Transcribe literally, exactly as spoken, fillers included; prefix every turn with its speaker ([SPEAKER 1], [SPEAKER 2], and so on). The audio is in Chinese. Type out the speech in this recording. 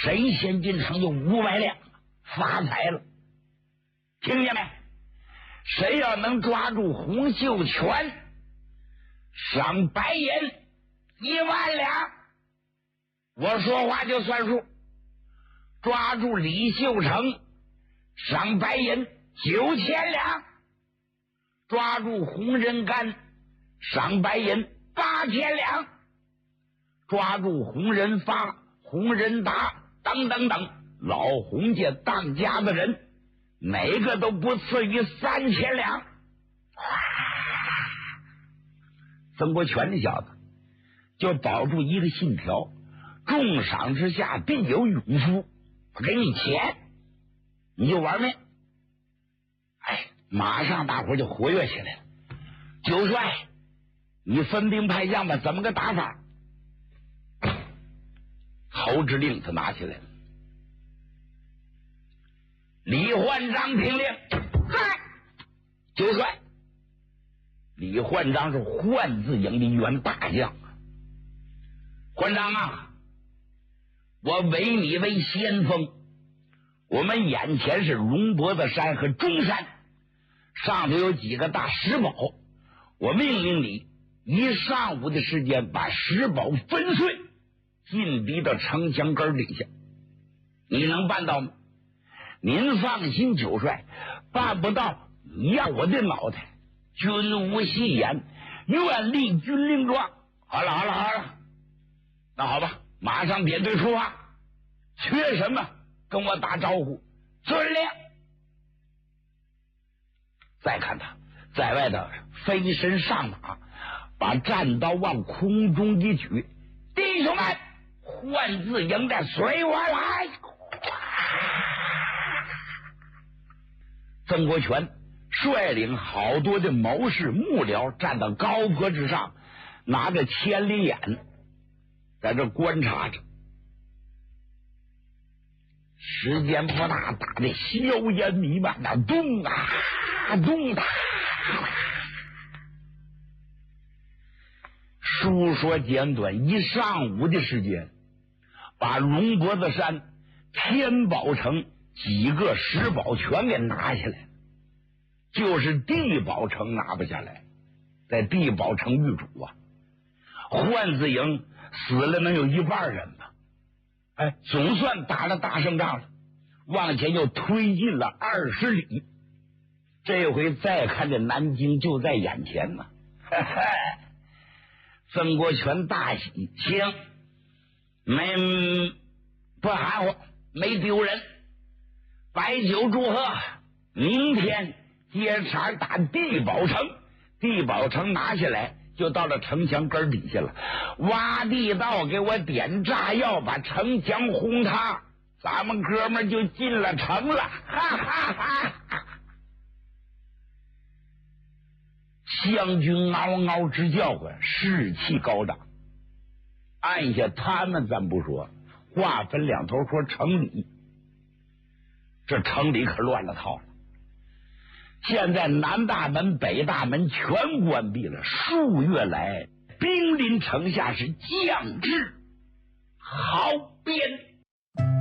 [SPEAKER 1] 谁先进城就五百两，发财了。听见没？谁要能抓住洪秀全，赏白银一万两。我说话就算数。抓住李秀成，赏白银九千两。抓住洪仁干，赏白银八千两。抓住洪仁发、洪仁达等等等老洪家当家的人，哪个都不次于三千两。曾国荃这小子就保住一个信条：重赏之下必有勇夫，我给你钱你就玩命。哎，马上大伙就活跃起来了。九帅，你分兵派将吧，怎么个打法？侯之令他拿起来了。李焕章听令，嗨，九帅。李焕章是焕字营的员大将。焕章啊，我委你为先锋，我们眼前是龙脖子山和中山，上头有几个大石堡，我命令你一上午的时间把石堡粉碎，进逼到城墙根底下，你能办到吗？您放心，九帅，办不到你要我的脑袋，君无戏言，愿立军令状。好了好了好了，那好吧，马上点队出发，缺什么跟我打招呼。遵令。再看他在外头飞身上马，把战刀往空中一举，弟兄们，焕字营的随我来。曾国荃率领好多的谋士幕僚站到高坡之上，拿着千里眼在这观察着。时间不大，打的硝烟弥漫的，咚啊咚啊。书说简短，一上午的时间，把龙脖子山、天宝城几个石堡全给拿下来，就是地宝城拿不下来。在地宝城遇主啊，焕字营死了能有一半人吧。哎，总算打了大胜仗了，往前又推进了二十里。这回再看这南京就在眼前呢。曾国荃大喜，行，没不含糊，没丢人，摆酒祝贺。明天接茬打地宝城，地宝城拿下来就到了城墙根底下了，挖地道给我点炸药，把城墙轰塌，咱们哥们就进了城了。哈哈哈！湘军嗷嗷直叫唤，士气高涨。按下他们咱不说，话分两头说城里，这城里可乱了套了。现在南大门北大门全关闭了，数月来兵临城下是将至，好边